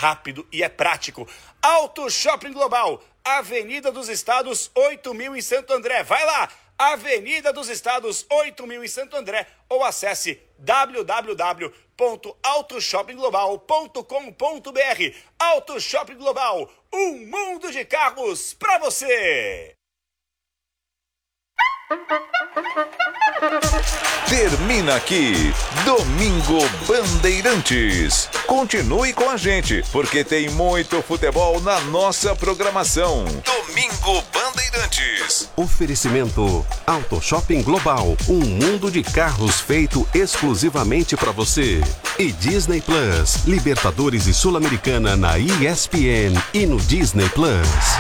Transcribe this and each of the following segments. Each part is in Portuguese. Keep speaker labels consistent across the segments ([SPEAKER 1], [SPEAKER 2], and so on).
[SPEAKER 1] rápido e é prático. Auto Shopping Global, Avenida dos Estados, 8.000 em Santo André. Vai lá, Avenida dos Estados, 8.000 em Santo André, ou acesse www.autoshoppingglobal.com.br. Auto Shopping Global, um mundo de carros para você.
[SPEAKER 2] Termina aqui Domingo Bandeirantes. Continue com a gente, porque tem muito futebol na nossa programação. Domingo Bandeirantes.
[SPEAKER 3] Oferecimento Auto Shopping Global, um mundo de carros feito exclusivamente para você. E Disney Plus, Libertadores e Sul-Americana na ESPN e no Disney Plus.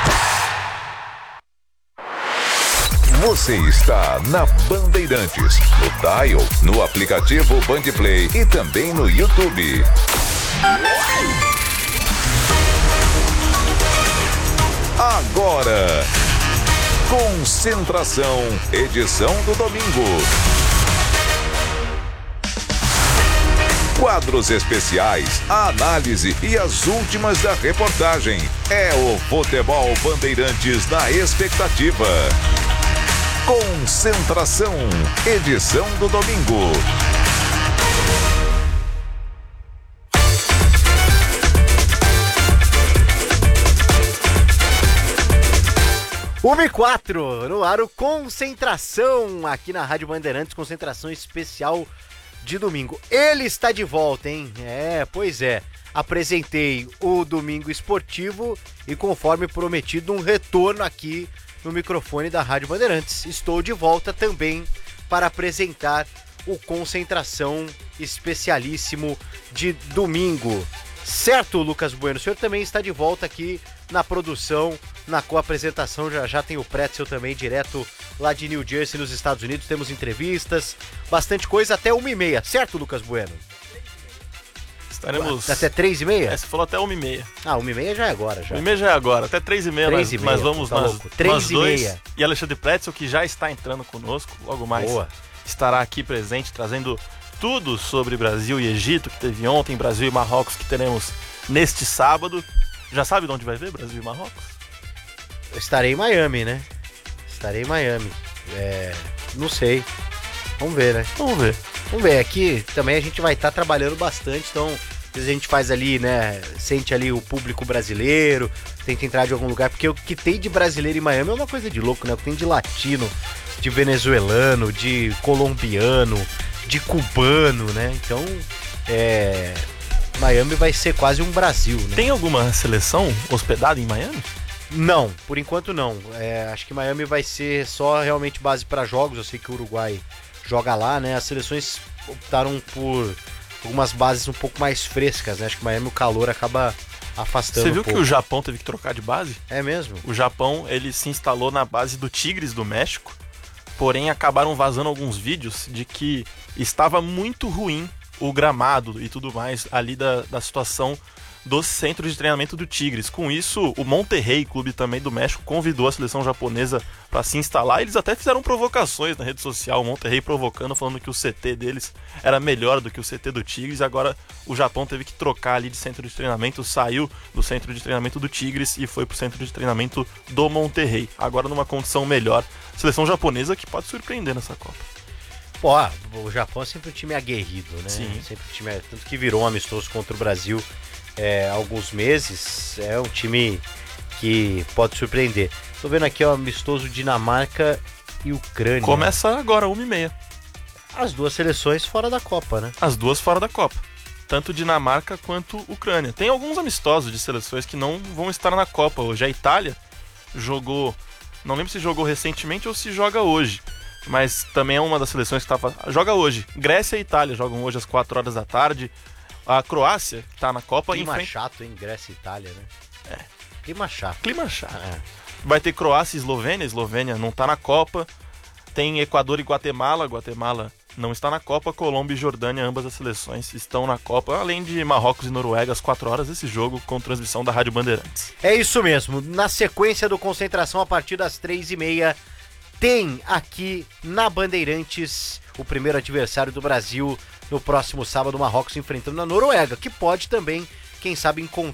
[SPEAKER 2] Você está na Bandeirantes, no Dial, no aplicativo Bandplay e também no YouTube. Agora, Concentração, edição do domingo. Quadros especiais, a análise e as últimas da reportagem. É o Futebol Bandeirantes na expectativa. Concentração, edição do domingo.
[SPEAKER 4] Uma e 4, no ar o Concentração, aqui na Rádio Bandeirantes, concentração especial de domingo. Ele está de volta, hein? Pois é. Apresentei o Domingo Esportivo e, conforme prometido, um retorno aqui no microfone da Rádio Bandeirantes. Estou de volta também para apresentar o Concentração especialíssimo de domingo. Certo, Lucas Bueno? O senhor também está de volta aqui na produção, na co-apresentação. Já tem o Pretzel também, direto lá de New Jersey, nos Estados Unidos. Temos entrevistas, bastante coisa, até 1h30. Certo, Lucas Bueno?
[SPEAKER 5] Estaremos...
[SPEAKER 4] Até 3h30?
[SPEAKER 5] Você falou até 1h30.
[SPEAKER 4] 1h30 já é agora.
[SPEAKER 5] 1h30 já é agora, até 3h30 nós vamos
[SPEAKER 4] tá
[SPEAKER 5] nós
[SPEAKER 4] 3h30.
[SPEAKER 5] Dois. E Alexandre Pretzel, que já está entrando conosco, logo mais estará aqui presente, trazendo tudo sobre Brasil e Egito, que teve ontem, Brasil e Marrocos, que teremos neste sábado. Já sabe de onde vai ver Brasil e Marrocos?
[SPEAKER 4] Eu estarei em Miami, né? Não sei. Vamos ver, né?
[SPEAKER 5] Vamos ver.
[SPEAKER 4] Aqui também a gente vai estar trabalhando bastante, então às vezes a gente faz ali, né? Sente ali o público brasileiro, tenta entrar de algum lugar, porque o que tem de brasileiro em Miami é uma coisa de louco, né? O que tem de latino, de venezuelano, de colombiano, de cubano, né? Então, Miami vai ser quase um Brasil, né?
[SPEAKER 5] Tem alguma seleção hospedada em Miami?
[SPEAKER 4] Não, por enquanto não. Acho que Miami vai ser só realmente base para jogos. Eu sei que o Uruguai joga lá, né? As seleções optaram por algumas bases um pouco mais frescas, né? Acho que Miami o calor acaba afastando.
[SPEAKER 5] Você viu que o Japão teve que trocar de base?
[SPEAKER 4] É mesmo?
[SPEAKER 5] O Japão, ele se instalou na base do Tigres do México, porém acabaram vazando alguns vídeos de que estava muito ruim o gramado e tudo mais ali da situação do centro de treinamento do Tigres. Com isso, o Monterrey, clube também do México, convidou a seleção japonesa para se instalar. Eles até fizeram provocações na rede social, o Monterrey provocando, falando que o CT deles era melhor do que o CT do Tigres. Agora o Japão teve que trocar ali de centro de treinamento, saiu do centro de treinamento do Tigres e foi pro centro de treinamento do Monterrey. Agora numa condição melhor, seleção japonesa que pode surpreender nessa Copa.
[SPEAKER 4] O Japão é sempre um time aguerrido, né?
[SPEAKER 5] Sim.
[SPEAKER 4] Sempre um time, tanto que virou um amistoso contra o Brasil há alguns meses. É um time que pode surpreender. Tô vendo aqui, amistoso Dinamarca e Ucrânia.
[SPEAKER 5] Começa agora, 1h30.
[SPEAKER 4] As duas seleções fora da Copa, né?
[SPEAKER 5] As duas fora da Copa. Tanto Dinamarca quanto Ucrânia. Tem alguns amistosos de seleções que não vão estar na Copa hoje. A Itália jogou, não lembro se jogou recentemente ou se joga hoje, mas também é uma das seleções que joga hoje. Grécia e Itália jogam hoje às 4 horas da tarde. A Croácia, que tá na Copa...
[SPEAKER 4] Clima chato, hein? Grécia e Itália, né? Clima chato. Vai
[SPEAKER 5] ter Croácia e Eslovênia. Eslovênia não tá na Copa. Tem Equador e Guatemala. Guatemala não está na Copa. Colômbia e Jordânia, ambas as seleções estão na Copa. Além de Marrocos e Noruega, às 4 horas, esse jogo com transmissão da Rádio Bandeirantes.
[SPEAKER 4] É isso mesmo. Na sequência do Concentração, a partir das 3h30, tem aqui na Bandeirantes o primeiro adversário do Brasil no próximo sábado, Marrocos enfrentando a Noruega, que pode também, quem sabe,